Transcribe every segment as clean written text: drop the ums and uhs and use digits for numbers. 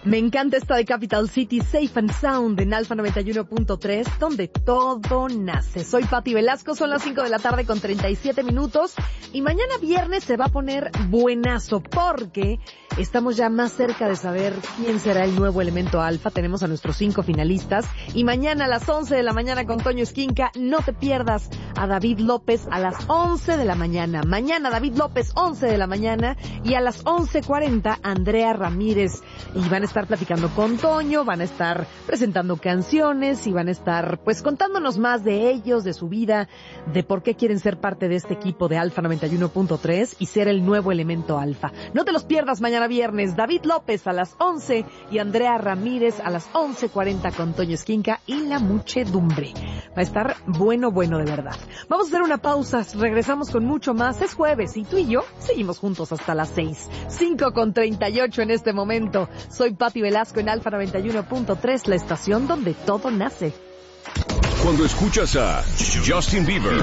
Me encanta esta de Capital City, Safe and Sound en Alfa 91.3, donde todo nace. Soy Pati Velasco, son las 5 de la tarde con 37 minutos y mañana viernes se va a poner buenazo porque estamos ya más cerca de saber quién será el nuevo elemento Alfa. Tenemos a nuestros 5 finalistas y mañana a las 11 de la mañana con Toño Esquinca, no te pierdas a David López a las 11 de la mañana. Mañana David López 11 de la mañana y a las 11:40 Andrea Ramírez. Y van a estar platicando con Toño, van a estar presentando canciones y van a estar pues contándonos más de ellos, de su vida, de por qué quieren ser parte de este equipo de Alfa 91.3 y ser el nuevo elemento Alfa. No te los pierdas mañana viernes, David López a las 11 y Andrea Ramírez a las 11:40 con Toño Esquinca y la muchedumbre. Va a estar bueno de verdad. Vamos a hacer una pausa, regresamos con mucho más. Es jueves y tú y yo seguimos juntos hasta las 6. 5:38 en este momento. Soy Pati Velasco en Alfa 91.3, la estación donde todo nace. Cuando escuchas a Justin Bieber,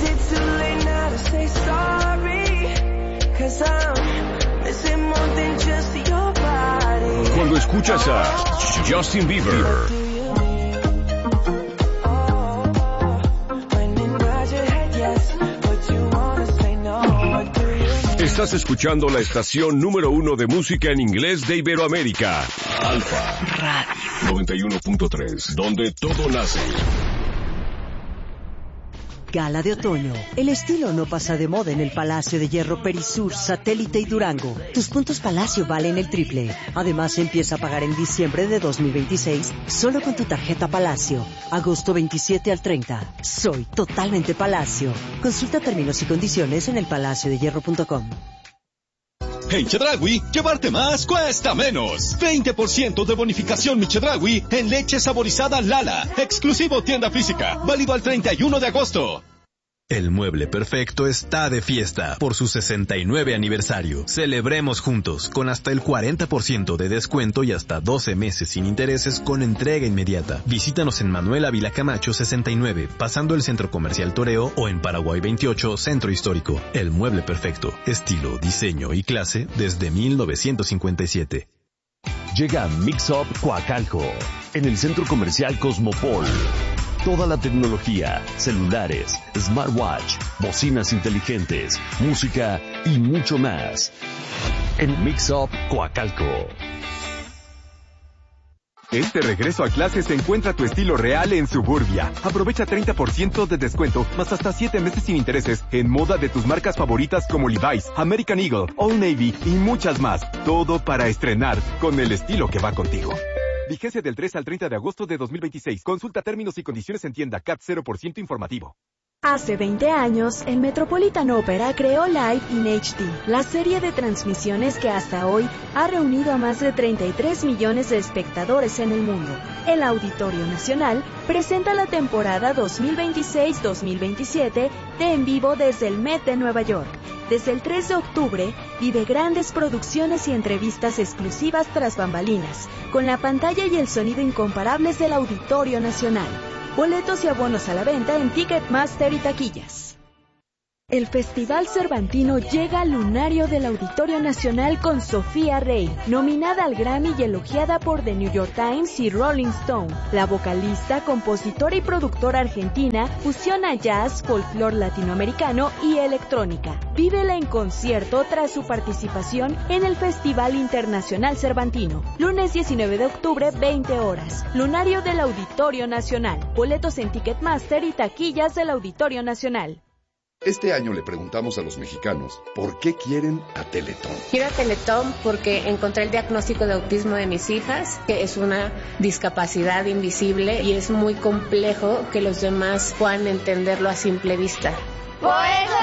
cuando escuchas a Justin Bieber, estás escuchando la estación número 1 de música en inglés de Iberoamérica, Alfa Radio 91.3, donde todo nace. Gala de otoño. El estilo no pasa de moda en el Palacio de Hierro Perisur, Satélite y Durango. Tus puntos Palacio valen el triple. Además, empieza a pagar en diciembre de 2026 solo con tu tarjeta Palacio. Agosto 27 al 30. Soy totalmente Palacio. Consulta términos y condiciones en elpalaciodehierro.com. En Chedraui, llevarte más cuesta menos. 20% de bonificación mi Chedraui en leche saborizada Lala. Exclusivo tienda física. Válido al 31 de agosto. El Mueble Perfecto está de fiesta por su 69 aniversario. Celebremos juntos con hasta el 40% de descuento y hasta 12 meses sin intereses con entrega inmediata. Visítanos en Manuel Ávila Camacho 69, pasando el Centro Comercial Toreo, o en Paraguay 28, Centro Histórico. El Mueble Perfecto, estilo, diseño y clase desde 1957. Llega Mix Up Coacalco en el Centro Comercial Cosmopol. Toda la tecnología, celulares, smartwatch, bocinas inteligentes, música y mucho más. En Mix Up Coacalco. Este regreso a clases encuentra tu estilo real en Suburbia. Aprovecha 30% de descuento, más hasta 7 meses sin intereses, en moda de tus marcas favoritas como Levi's, American Eagle, Old Navy y muchas más. Todo para estrenar con el estilo que va contigo. Vigencia del 3 al 30 de agosto de 2026. Consulta términos y condiciones en tienda. CAT 0% informativo. Hace 20 años, el Metropolitan Opera creó Live in HD, la serie de transmisiones que hasta hoy ha reunido a más de 33 millones de espectadores en el mundo. El Auditorio Nacional presenta la temporada 2026-2027 de En Vivo desde el Met de Nueva York. Desde el 3 de octubre, vive grandes producciones y entrevistas exclusivas tras bambalinas, con la pantalla y el sonido incomparables del Auditorio Nacional. Boletos y abonos a la venta en Ticketmaster y taquillas. El Festival Cervantino llega al lunario del Auditorio Nacional con Sofía Rey, nominada al Grammy y elogiada por The New York Times y Rolling Stone. La vocalista, compositora y productora argentina fusiona jazz, folclore latinoamericano y electrónica. Vívela en concierto tras su participación en el Festival Internacional Cervantino. Lunes 19 de octubre, 20 horas. Lunario del Auditorio Nacional. Boletos en Ticketmaster y taquillas del Auditorio Nacional. Este año le preguntamos a los mexicanos por qué quieren a Teletón. Quiero a Teletón porque encontré el diagnóstico de autismo de mis hijas, que es una discapacidad invisible y es muy complejo que los demás puedan entenderlo a simple vista.